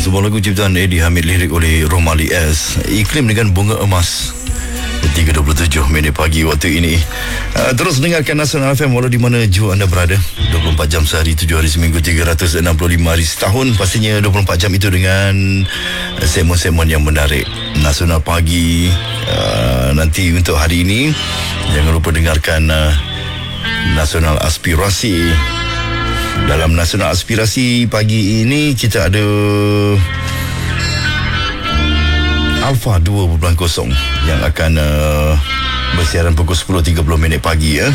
Sebuah lagu ciptaan Eddie Hamid, lirik oleh Romali S. Iklim dengan bunga emas. 3.27 minit pagi waktu ini. Terus dengarkan Nasional FM walau di mana jua anda berada. 24 jam sehari, 7 hari seminggu, 365 hari setahun. Pastinya 24 jam itu dengan segmen-segmen yang menarik. Nasional pagi nanti untuk hari ini, jangan lupa dengarkan Nasional Aspirasi. Dalam Nasional Aspirasi pagi ini kita ada Alpha 2.0 yang akan bersiaran pukul 10.30 minit pagi ya.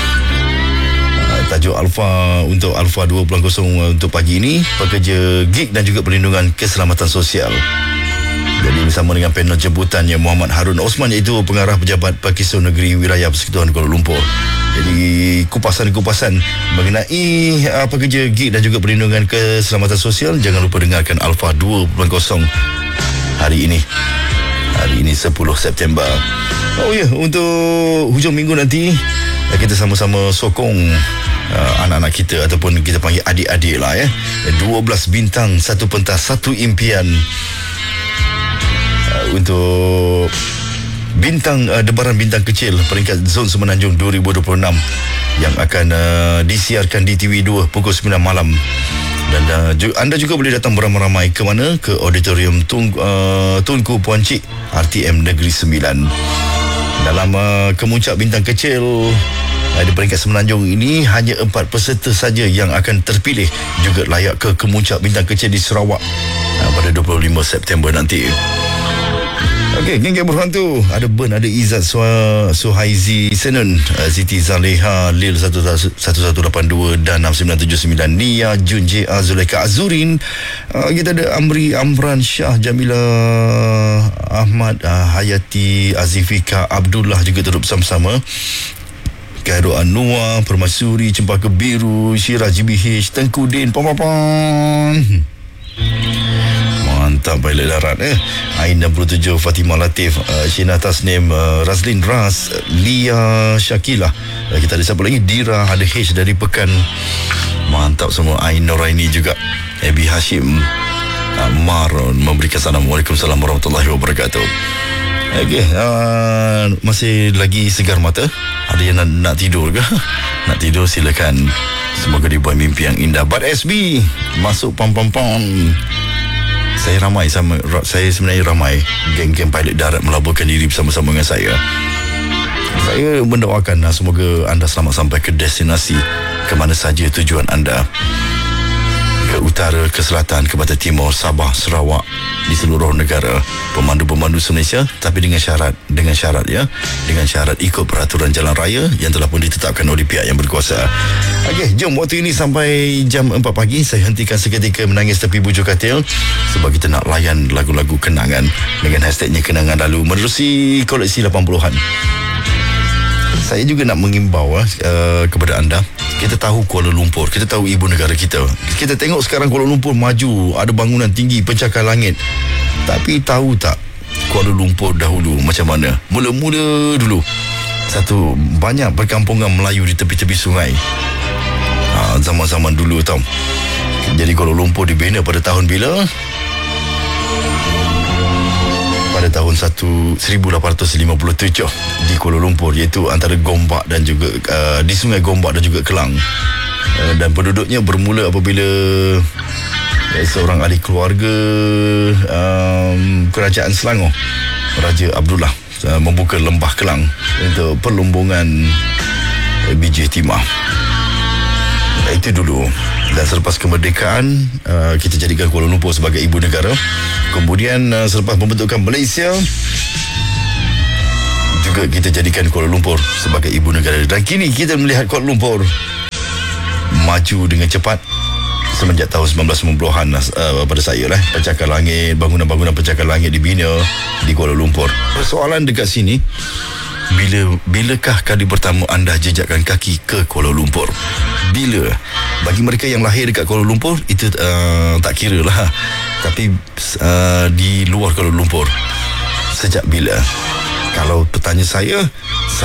Tajuk Alpha untuk Alpha 2.0 untuk pagi ini, pekerja gig dan juga perlindungan keselamatan sosial. Jadi bersama dengan panel jemputannya Muhammad Harun Osman, iaitu pengarah pejabat Pakistan Negeri Wilayah Persekutuan Kuala Lumpur. Jadi kupasan-kupasan mengenai pekerja gig dan juga perlindungan keselamatan sosial, jangan lupa dengarkan Alpha 2.0 hari ini. Hari ini 10 September. Oh ya, untuk hujung minggu nanti kita sama-sama sokong anak-anak kita, ataupun kita panggil adik-adik lah ya. 12 bintang, 1 pentas, 1 impian. Untuk bintang debaran bintang kecil peringkat Zon Semenanjung 2026 yang akan disiarkan di TV2 pukul 9 malam. Dan anda juga boleh datang beramai-ramai ke mana? Ke Auditorium Tunku Puan Cik RTM Negeri 9. Dalam kemuncak bintang kecil di peringkat Semenanjung ini, hanya 4 peserta saja yang akan terpilih juga layak ke kemuncak bintang kecil di Sarawak pada 25 September nanti. Okey, geng-geng berhantu. Ada Ben, ada Izzat Suhaizi Senun, Siti Zaleha, Lil 1182 dan 6979, Nia, Jun J.A, Zulaika Azurin. Kita ada Amran Shah, Jamila Ahmad, Hayati Azifika Abdullah juga turut bersama-sama. Khairul Anwar, Permaisuri, Cempaka Biru, Syirah GBH, Tengku Din, Pampapan. Mantap, pilot darat Ain 67, Fatimah Latif, Shina Tasnim, Razlin Ras, Lia Syakila. Kita ada siapa lagi? Dira, ada H dari Pekan. Mantap semua. Ain Noraini juga, Ebi Hashim, Maron memberikan salam. Waalaikumsalam warahmatullahi wabarakatuh. Okey, masih lagi segar mata? Ada yang nak tidur ke? Nak tidur silakan. Semoga dibuat mimpi yang indah. But SB masuk pam-pam-pam. Saya sebenarnya ramai geng-geng pilot darat melaburkan diri bersama-sama dengan saya. Saya mendoakan semoga anda selamat sampai ke destinasi, ke mana saja tujuan anda. Ke utara, ke selatan, ke barat timur, Sabah, Sarawak, di seluruh negara. Pemandu-pemandu Malaysia, tapi dengan syarat ya, dengan syarat ikut peraturan jalan raya yang telah pun ditetapkan oleh pihak yang berkuasa. Okey, jom waktu ini sampai jam 4 pagi saya hentikan seketika menangis tepi bujur katil, sebab kita nak layan lagu-lagu kenangan dengan hashtagnya kenangan lalu menerusi koleksi 80-an. Saya juga nak mengimbau kepada anda. Kita tahu Kuala Lumpur, kita tahu ibu negara kita. Kita tengok sekarang Kuala Lumpur maju, ada bangunan tinggi, pencakar langit. Tapi tahu tak Kuala Lumpur dahulu macam mana? Mula-mula dulu, banyak perkampungan Melayu di tepi-tepi sungai. Zaman-zaman dulu tau. Jadi Kuala Lumpur dibina pada tahun bila? Pada tahun 1857 di Kuala Lumpur, iaitu antara Gombak dan juga di Sungai Gombak dan juga Kelang. Dan penduduknya bermula apabila seorang ahli keluarga kerajaan Selangor, Raja Abdullah, membuka lembah Kelang untuk perlumbungan biji timah. Itu dulu. Dan selepas kemerdekaan, kita jadikan Kuala Lumpur sebagai ibu negara. Kemudian selepas pembentukan Malaysia, juga kita jadikan Kuala Lumpur sebagai ibu negara. Dan kini kita melihat Kuala Lumpur maju dengan cepat semenjak tahun 1990-an pada saya lah. Pencakar langit, bangunan-bangunan pencakar langit dibina di Kuala Lumpur. Persoalan dekat sini, bilakah kali pertama anda jejakkan kaki ke Kuala Lumpur? Bila? Bagi mereka yang lahir dekat Kuala Lumpur, itu tak kira lah. Tapi di luar Kuala Lumpur, sejak bila? Kalau bertanya saya